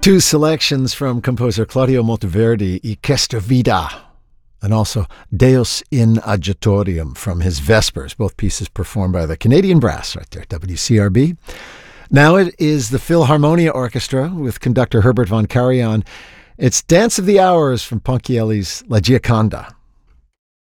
Two selections from composer Claudio Monteverdi, I Questa Vida, and also Deus in Adjutorium from his Vespers, both pieces performed by the Canadian Brass right there, WCRB. Now it is the Philharmonia Orchestra with conductor Herbert von Karajan. It's Dance of the Hours from Ponchielli's La Gioconda.